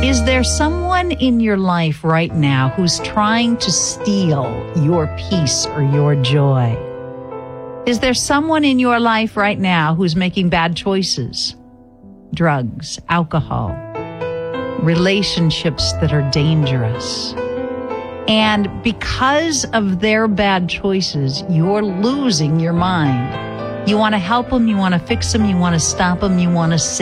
Is there someone in your life right now who's trying to steal your peace or your joy? Is there someone in your life right now who's making bad choices? Drugs, alcohol, relationships that are dangerous. And because of their bad choices, you're losing your mind. You want to help them, you want to fix them, you want to stop them, you want to save